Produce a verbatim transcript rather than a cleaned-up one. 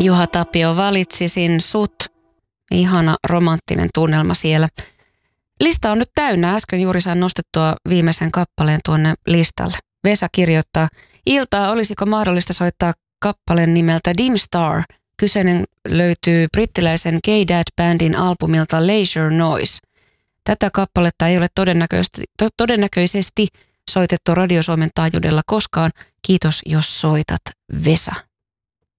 Juha Tapio, valitsisin sut. Ihana romanttinen tunnelma siellä. Lista on nyt täynnä. Äsken juuri sain nostettua viimeisen kappaleen tuonne listalle. Vesa kirjoittaa, iltaa olisiko mahdollista soittaa kappaleen nimeltä Dim Star. Kyseinen löytyy brittiläisen Gay Dad-bändin albumilta Leisure Noise. Tätä kappaletta ei ole todennäköisesti, to, todennäköisesti soitettu Radio Suomen taajuudella koskaan. Kiitos, jos soitat, Vesa.